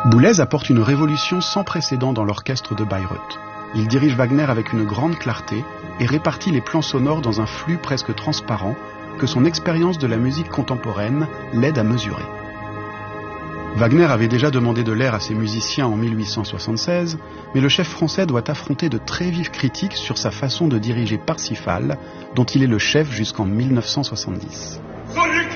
Boulez apporte une révolution sans précédent dans l'orchestre de Bayreuth. Il dirige Wagner avec une grande clarté et répartit les plans sonores dans un flux presque transparent que son expérience de la musique contemporaine l'aide à mesurer. Wagner avait déjà demandé de l'air à ses musiciens en 1876, mais le chef français doit affronter de très vives critiques sur sa façon de diriger Parsifal, dont il est le chef jusqu'en 1970. Celui